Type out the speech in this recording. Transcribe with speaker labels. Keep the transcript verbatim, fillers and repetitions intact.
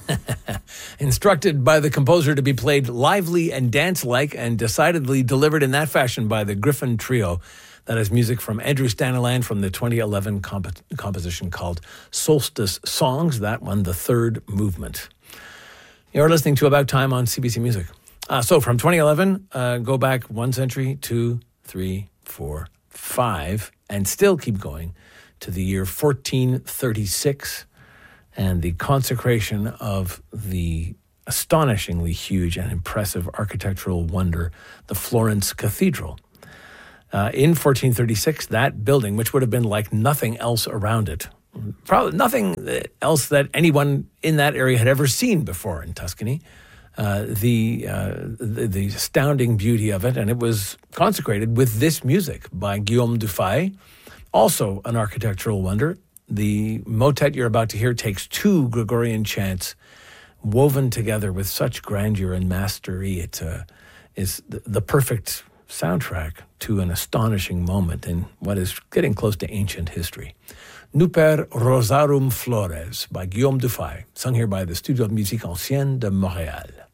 Speaker 1: Instructed by the composer to be played lively and dance-like and decidedly delivered in that fashion by the Griffin Trio. That is music from Andrew Staniland from the twenty eleven comp- composition called Solstice Songs. That one, the third movement. You're listening to About Time on C B C Music. Uh, so from twenty eleven, uh, go back one century, two, three, four, five, and still keep going to the year fourteen thirty-six and the consecration of the astonishingly huge and impressive architectural wonder, the Florence Cathedral. Uh, in fourteen thirty-six, that building, which would have been like nothing else around it, probably nothing else that anyone in that area had ever seen before in Tuscany, uh, the, uh, the the astounding beauty of it, and it was consecrated with this music by Guillaume Dufay, also an architectural wonder. The motet you're about to hear takes two Gregorian chants woven together with such grandeur and mastery. It uh, is the, the perfect soundtrack to an astonishing moment in what is getting close to ancient history. Nuper Rosarum Flores by Guillaume Dufay, sung here by the Studio de Musique Ancienne de Montréal.